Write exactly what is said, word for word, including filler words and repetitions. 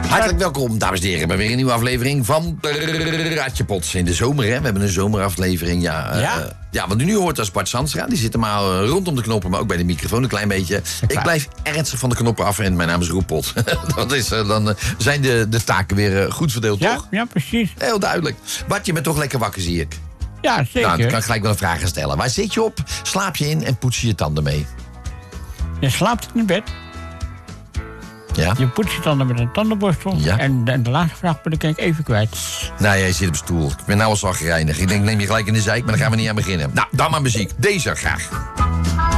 Hartelijk welkom, dames en heren, bij weer een nieuwe aflevering van Raadje Pots. In de zomer, hè? We hebben een zomeraflevering, ja. Uh, Ja. ja, wat u nu hoort als Bart Sandstra. Die zit er maar uh, rondom de knoppen, maar ook bij de microfoon een klein beetje. Ik blijf ernstig van de knoppen af en mijn naam is Roep Pot. Dat is, uh, dan uh, zijn de, de taken weer uh, goed verdeeld, Ja, toch? ja, precies. Heel duidelijk. Bart, je bent toch lekker wakker, zie ik. Ja, zeker. Nou, dan kan ik gelijk wel een vraag stellen. Waar zit je op? Slaap je in en poets je je tanden mee? Je slaapt in bed. Ja? Je poetst je tanden met een tandenborstel. Ja. En de, de laatste vraag ben ik even kwijt. Nou, jij zit op stoel. Ik ben nou al zagrijnig. Ik denk, neem je gelijk in de zeik, maar daar gaan we niet aan beginnen. Nou, dan maar muziek. Deze graag.